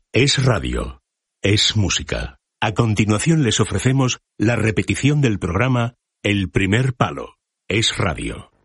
Es radio. Es música. A continuación les ofrecemos la repetición del programa El Primer Palo. Es radio.